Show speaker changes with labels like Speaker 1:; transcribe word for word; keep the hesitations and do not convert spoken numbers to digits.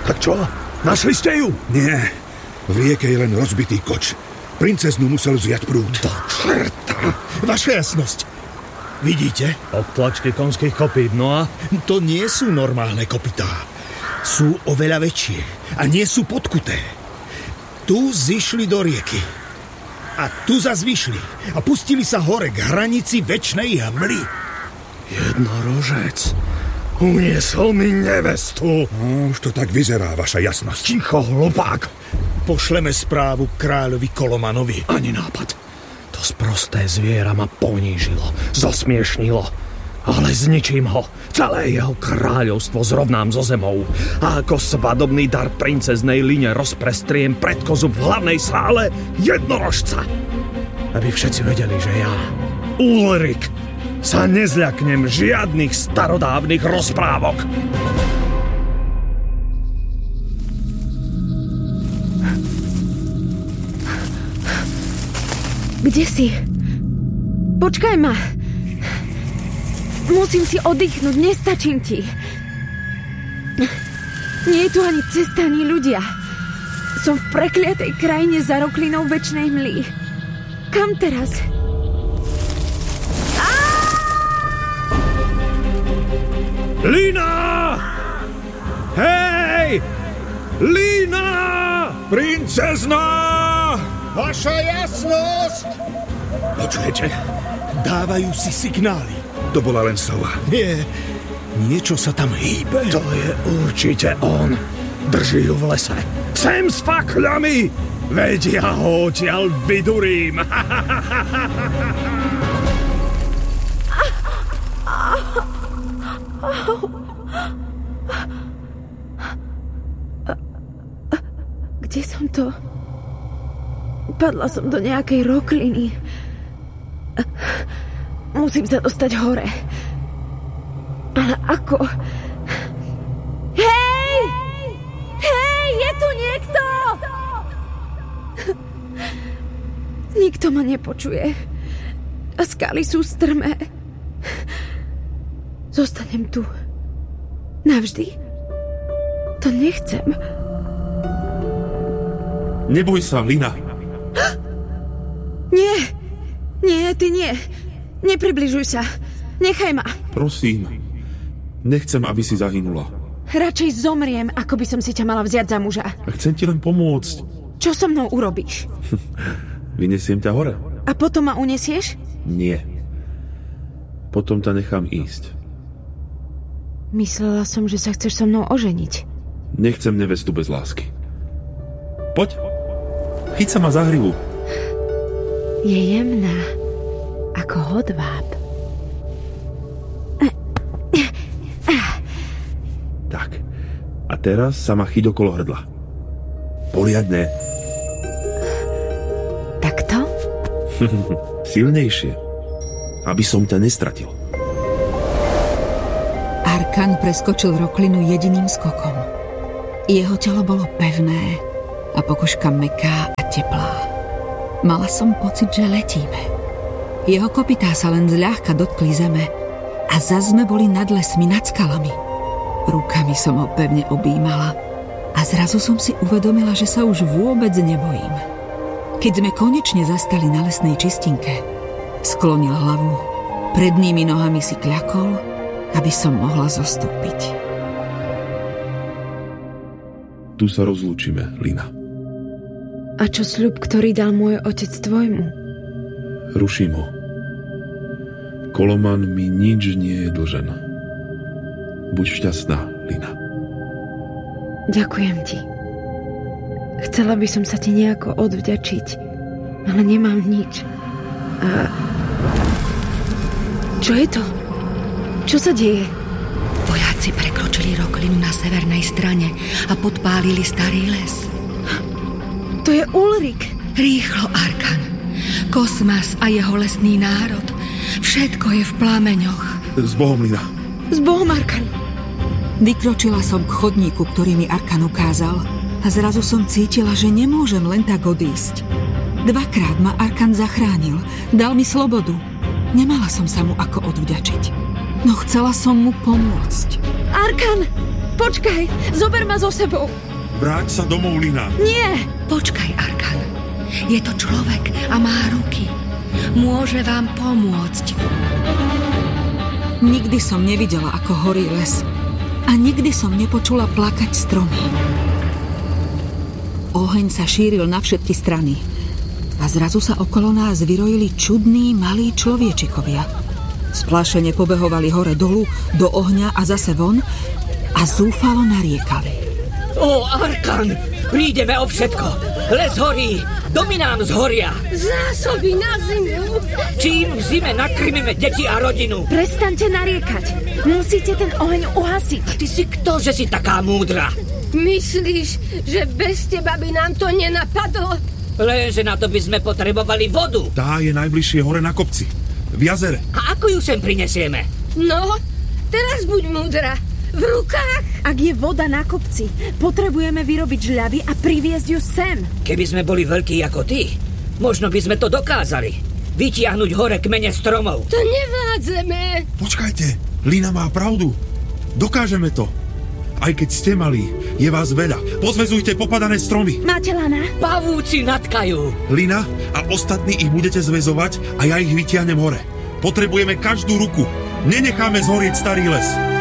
Speaker 1: Tak čo? Našli ste ju?
Speaker 2: Nie. V rieke je len rozbitý koč. Princeznu musel vziať prúd.
Speaker 1: Do čerta. Vaša jasnosť. Vidíte?
Speaker 3: Obtlačky konských kopít, no a?
Speaker 1: To nie sú normálne kopytá. Sú oveľa väčšie a nie sú podkuté. Tu zišli do rieky. A tu zas vyšli a pustili sa hore k hranici večnej hmly.
Speaker 3: Jednorožec uniesol mi nevestu.
Speaker 2: No, už to tak vyzerá, vaša jasnosť.
Speaker 3: Ticho, hlupák.
Speaker 1: Pošleme správu kráľovi Kolomanovi.
Speaker 3: Ani nápad. To sprosté zviera ma ponížilo, zosmiešnilo. Ale zničím ho. Celé jeho kráľovstvo zrovnám so zemou. A ako svadobný dar princeznej Line rozprestriem pred kozu v hlavnej sále jednorožca. Aby všetci vedeli, že ja, Ulrik, sa nezľaknem žiadnych starodávnych rozprávok.
Speaker 4: Kde si? Počkaj ma. Musím si oddychnúť, nestačím ti. Nie je tu ani cesta, ani ľudia. Som v prekliatej krajine za roklinou večnej hmly. Kam teraz?
Speaker 3: Lina! Hej! Lina!
Speaker 2: Princezná!
Speaker 1: Vaša jasnosť! Počujete? Dávajú si signály.
Speaker 2: To bola len sova.
Speaker 1: Nie, niečo sa tam hýbe.
Speaker 3: To je určite on. Drží ju v lese. Sem s fakľami! Veď ja ho odtiaľ vydurím.
Speaker 4: Kde som to? Padla som do nejakej rokliny. Musím sa dostať hore. Ale ako? Hej! Hej, je tu niekto! Nikto ma nepočuje. A skaly sú strmé. Zostanem tu. Navždy. To nechcem.
Speaker 5: Neboj sa, Lina.
Speaker 4: Nie. Nie, ty nie. Nepribližuj sa. Nechaj ma.
Speaker 5: Prosím. Nechcem, aby si zahynula.
Speaker 4: Radšej zomriem, ako by som si ťa mala vziať za muža.
Speaker 5: A chcem ti len pomôcť.
Speaker 4: Čo so mnou urobíš?
Speaker 5: Vynesiem ťa hore.
Speaker 4: A potom ma unesieš?
Speaker 5: Nie. Potom ťa nechám ísť.
Speaker 4: Myslela som, že sa chceš so mnou oženiť.
Speaker 5: Nechcem nevestu bez lásky. Poď. Chyť sa ma za hrivu.
Speaker 4: Je jemná, ako hodváb.
Speaker 5: Tak. A teraz sa ma chyť okolo hrdla. Poriadne.
Speaker 4: Takto?
Speaker 5: Silnejšie. Aby som ťa nestratil.
Speaker 6: Arkan preskočil roklinu jediným skokom. Jeho telo bolo pevné a pokožka mäkká a teplá. Mala som pocit, že letíme. Jeho kopytá sa len zľahka dotkli zeme a zas sme boli nad lesmi, nad skalami. Rukami som ho pevne objímala a zrazu som si uvedomila, že sa už vôbec nebojím. Keď sme konečne zastali na lesnej čistinke, sklonil hlavu, prednými nohami si kľakol, aby som mohla zostúpiť.
Speaker 5: Tu sa rozlúčime, Lina.
Speaker 4: A čo sľub, ktorý dal môj otec tvojmu?
Speaker 5: Ruším ho. Koloman mi nič nie je dlžen. Buď šťastná, Lina.
Speaker 4: Ďakujem ti. Chcela by som sa ti nejako odvďačiť, ale nemám nič. A... Čo je to? Čo sa deje?
Speaker 7: Vojaci prekročili roklinu na severnej strane a podpálili starý les.
Speaker 4: To je Ulrik.
Speaker 7: Rýchlo, Arkan. Kosmas a jeho lesný národ. Všetko je v plameňoch.
Speaker 5: S Bohom, Lina.
Speaker 4: S Bohom, Arkan.
Speaker 6: Vykročila som k chodníku, ktorý mi Arkan ukázal, a zrazu som cítila, že nemôžem len tak odísť. Dvakrát ma Arkan zachránil. Dal mi slobodu. Nemala som sa mu ako odvďačiť. No chcela som mu pomôcť.
Speaker 4: Arkan! Počkaj, zober ma so sebou.
Speaker 5: Vráť sa domov, Lina.
Speaker 4: Nie!
Speaker 7: Počkaj, Arkan. Je to človek a má ruky. Môže vám pomôcť.
Speaker 6: Nikdy som nevidela, ako horí les. A nikdy som nepočula plakať stromy. Oheň sa šíril na všetky strany. A zrazu sa okolo nás vyrojili čudní malí človečikovia. Splášene pobehovali hore dolu, do ohňa a zase von a zúfalo nariekali.
Speaker 8: Ó, Arkan, prídeme o všetko. Les horí, domy nám zhoria.
Speaker 9: Zásoby na zimu.
Speaker 8: Čím v zime nakrmíme deti a rodinu?
Speaker 4: Prestaňte nariekať. Musíte ten oheň uhasiť.
Speaker 8: Ty si kto, že si taká múdra?
Speaker 9: Myslíš, že bez teba by nám to nenapadlo?
Speaker 8: Lenže na to by sme potrebovali vodu.
Speaker 5: Tá je najbližšie hore na kopci. V jazere.
Speaker 8: A ako ju sem prinesieme?
Speaker 9: No, teraz buď múdra. V rukách?
Speaker 4: Ak je voda na kopci, potrebujeme vyrobiť žľavy a priviesť ju sem.
Speaker 8: Keby sme boli veľkí ako ty, možno by sme to dokázali. Vytiahnuť hore kmene stromov.
Speaker 9: To nevládzeme.
Speaker 5: Počkajte, Lina má pravdu. Dokážeme to. Aj keď ste malí, je vás veľa. Pozväzujte popadané stromy.
Speaker 4: Máte lana?
Speaker 8: Pavúci natkajú.
Speaker 5: Lina a ostatní ich budete zväzovať a ja ich vytiahnem hore. Potrebujeme každú ruku. Nenecháme zhorieť starý les.